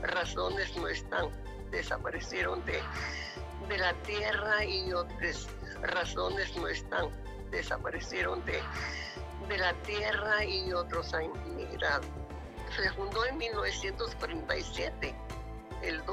razones no están, desaparecieron de la tierra, y otras razones no están, desaparecieron de la tierra, y otros han emigrado. Se fundó en 1947, el